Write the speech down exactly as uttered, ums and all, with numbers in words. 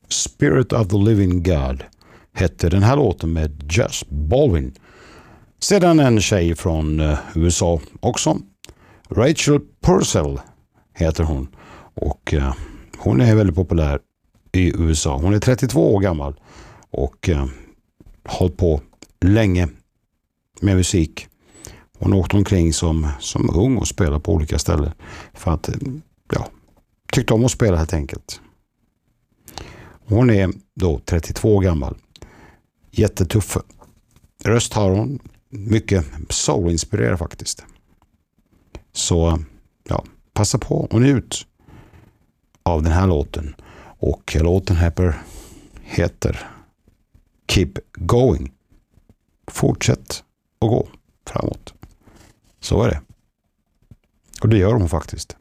Spirit of the Living God hette den här låten med Jess Baldwin. Sedan en tjej från uh, U S A också. Rachel Purcell heter hon. Och uh, hon är väldigt populär i U S A. Hon är trettiotvå år gammal och uh, har hållit på länge med musik. Hon åkte omkring som, som ung och spelade på olika ställen för att, ja, tyckte om att spela helt enkelt. Hon är då trettiotvå år gammal. Jättetuff röst har hon. Mycket soul-inspirerad faktiskt. Så, ja, passa på och njut av den här låten. Och låten heter, heter Keep Going. Fortsätt att gå framåt. Så är det. Och det gör hon faktiskt.